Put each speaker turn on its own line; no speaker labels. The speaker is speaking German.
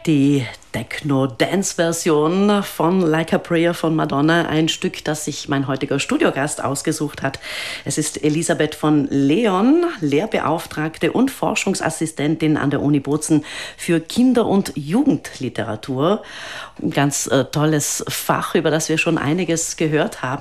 Die Techno-Dance-Version von Like a Prayer von Madonna, ein Stück, das sich mein heutiger Studiogast ausgesucht hat. Es ist Elisabeth von Leon, Lehrbeauftragte und Forschungsassistentin an der Uni Bozen für Kinder- und Jugendliteratur. Ein ganz tolles Fach, über das wir schon einiges gehört haben.